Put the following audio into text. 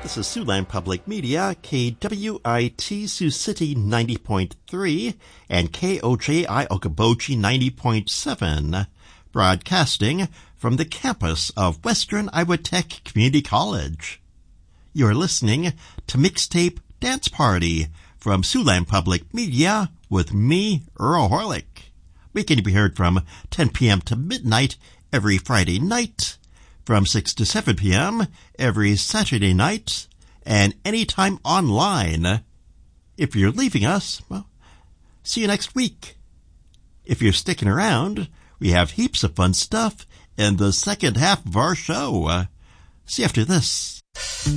This is Siouxland Public Media, KWIT Sioux City 90.3 and KOJI Okoboji 90.7, broadcasting from the campus of Western Iowa Tech Community College. You're listening to Mixtape Dance Party from Siouxland Public Media with me, Earl Horlick. We can be heard from 10 p.m. to midnight every Friday night, from 6 to 7 p.m. every Saturday night, and anytime online. If you're leaving us, well, see you next week. If you're sticking around, we have heaps of fun stuff in the second half of our show. See you after this.